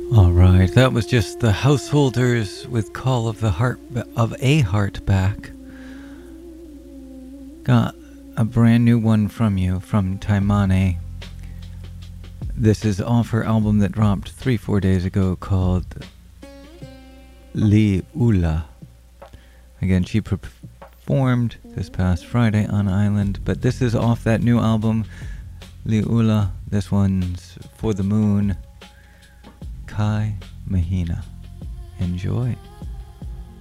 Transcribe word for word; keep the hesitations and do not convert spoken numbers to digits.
All right, that was just the Householders with Call of the Heart of a Heart Back. Got a brand new one from you from Taimane. This is off her album that dropped three, four days ago called Li'ula. Again, she performed this past Friday on Island, but this is off that new album, Li'ula. This one's For the Moon. Kai Mahina. Enjoy.